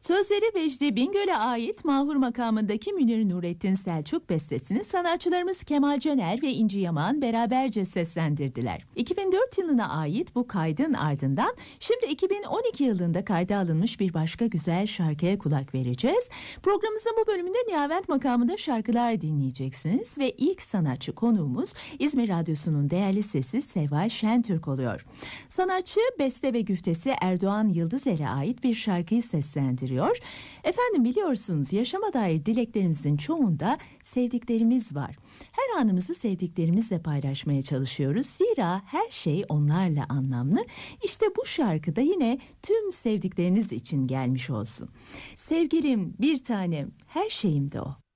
Sözleri Vecdi Bingöl'e ait Mahur makamındaki Münir Nurettin Selçuk bestesini sanatçılarımız Kemal Caner ve İnci Yaman beraberce seslendirdiler. 2004 yılına ait bu kaydın ardından şimdi 2012 yılında kayda alınmış bir başka güzel şarkıya kulak vereceğiz. Programımızın bu bölümünde Nihavent makamında şarkılar dinleyeceksiniz ve ilk sanatçı konuğumuz İzmir Radyosu'nun değerli sesi Seval Şentürk oluyor. Sanatçı beste ve güftesi Erdoğan Yıldızer'e ait bir şarkıyı seslendiriyor. Efendim biliyorsunuz yaşama dair dileklerimizin çoğunda sevdiklerimiz var. Her anımızı sevdiklerimizle paylaşmaya çalışıyoruz. Zira her şey onlarla anlamlı. İşte bu şarkıda yine tüm sevdikleriniz için gelmiş olsun. Sevgilim, bir tanem, her şeyimdi o.